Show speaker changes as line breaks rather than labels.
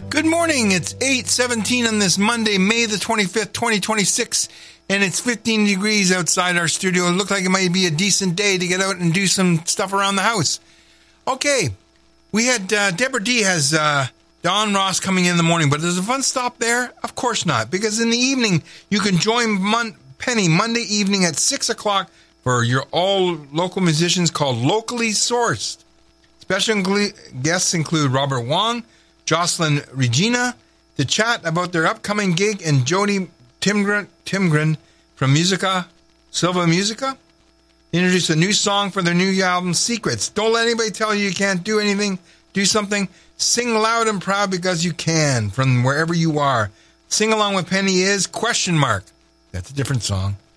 Good morning. It's 8:17 on this Monday, May the 25th, 2026, and it's 15 degrees outside our studio. It looked like it might be a decent day to get out and do some stuff around the house. Okay, we had Deborah D has Don Ross coming in the morning, but is a fun stop there? Of course not, because in the evening you can join Penny Monday evening at 6 o'clock for your all-local musicians called Locally Sourced. Special guests include Robert Wong, Jocelyn Regina, to chat about their upcoming gig, and Jody Timgren from Silva Musica, introduce a new song for their new album, Secrets. Don't let anybody tell you can't do anything. Do something. Sing loud and proud because you can from wherever you are. Sing along with Penny is ? That's a different song.